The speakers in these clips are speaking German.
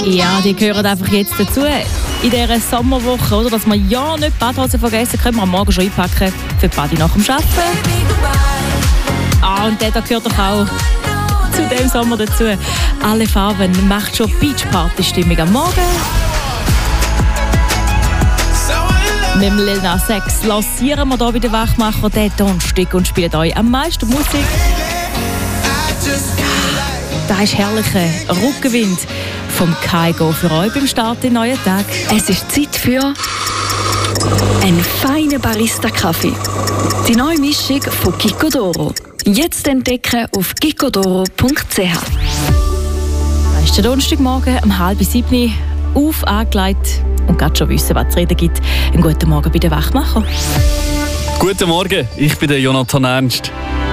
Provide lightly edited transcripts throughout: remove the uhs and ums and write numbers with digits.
Ja, die gehören einfach jetzt dazu. In dieser Sommerwoche, oder? Dass wir ja nicht Badhose vergessen, können wir am Morgen schon einpacken für die Party nach dem Arbeiten. Und der gehört doch auch zu dem Sommer dazu. Alle Farben macht schon Beachparty-Stimmung am Morgen. Mit dem Lil Nas X lancieren wir hier bei den Wachmacher den Donnerstag und spielen euch am meisten Musik. Da ist herrlicher Rückenwind vom Kaigo für euch beim Start in den neuen Tag. Es ist Zeit für einen feinen Barista-Kaffee. Die neue Mischung von Gicodoro. Jetzt entdecken auf gicodoro.ch. Das ist der Donnerstagmorgen um 6:30 auf angelegt und gerade schon wissen, was es zu reden gibt. Einen guten Morgen bei den Wachmacher. Guten Morgen, ich bin der Jonathan Ernst.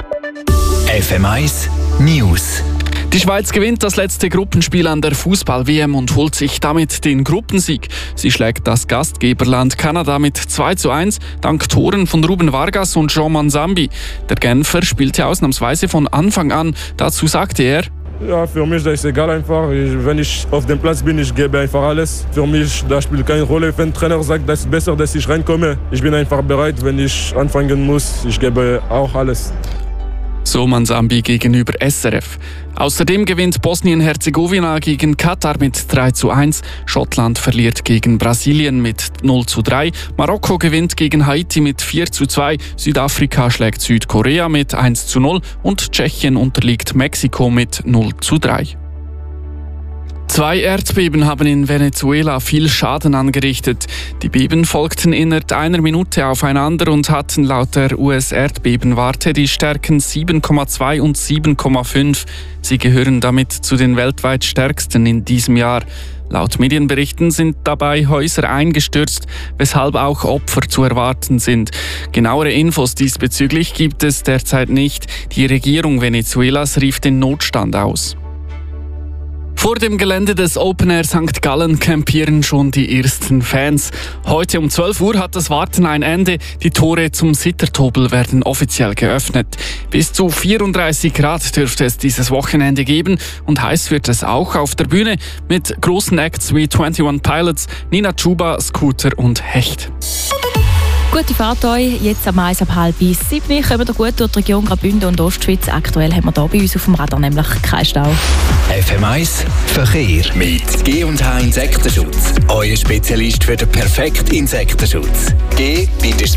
FM1 News. Die Schweiz gewinnt das letzte Gruppenspiel an der Fußball-WM und holt sich damit den Gruppensieg. Sie schlägt das Gastgeberland Kanada mit 2:1 dank Toren von Ruben Vargas und Jean Manzambi. Der Genfer spielte ausnahmsweise von Anfang an. Dazu sagte er: Ja, für mich das ist egal einfach. Wenn ich auf dem Platz bin, ich gebe einfach alles. Für mich das spielt keine Rolle. Wenn der Trainer sagt, das ist besser, dass ich reinkomme, ich bin einfach bereit. Wenn ich anfangen muss, ich gebe auch alles. So Manzambi gegenüber SRF. Außerdem gewinnt Bosnien-Herzegowina gegen Katar mit 3:1. Schottland verliert gegen Brasilien mit 0:3. Marokko gewinnt gegen Haiti mit 4:2. Südafrika schlägt Südkorea mit 1:0 und Tschechien unterliegt Mexiko mit 0:3. 2 Erdbeben haben in Venezuela viel Schaden angerichtet. Die Beben folgten innerhalb einer Minute aufeinander und hatten laut der US-Erdbebenwarte die Stärken 7,2 und 7,5. Sie gehören damit zu den weltweit stärksten in diesem Jahr. Laut Medienberichten sind dabei Häuser eingestürzt, weshalb auch Opfer zu erwarten sind. Genauere Infos diesbezüglich gibt es derzeit nicht. Die Regierung Venezuelas rief den Notstand aus. Vor dem Gelände des Open Air St. Gallen campieren schon die ersten Fans. Heute um 12 Uhr hat das Warten ein Ende. Die Tore zum Sittertobel werden offiziell geöffnet. Bis zu 34 Grad dürfte es dieses Wochenende geben und heiß wird es auch auf der Bühne mit großen Acts wie 21 Pilots, Nina Chuba, Scooter und Hecht. Gute Fahrt euch. Jetzt am 6:30 kommen wir gut durch die Region Graubünden und Ostschweiz. Aktuell haben wir hier bei uns auf dem Radar nämlich keinen Stau. FM1 Verkehr mit G&H Insektenschutz. Euer Spezialist für den perfekten Insektenschutz. G-H.ch.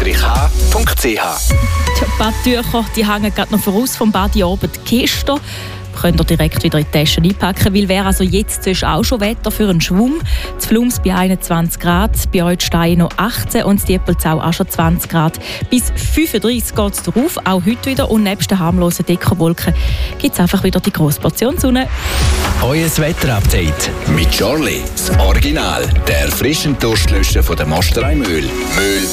Die Badtücher die hängen gerade noch voraus vom Bad hier oben. Die Kiste könnt ihr direkt wieder in die Taschen einpacken, weil wäre also jetzt auch schon Wetter für einen Schwumm. Die Flums bei 21 Grad, bei euch die Steine noch 18 und die Diepelzau auch schon 20 Grad. Bis 35 geht es drauf, auch heute wieder. Und nebst den harmlosen Deckerwolken gibt es einfach wieder die grosse Portion Sonne. Euer Wetterupdate mit Charlie, das Original, der frischen Durstlöscher von der Mosterei Mühl.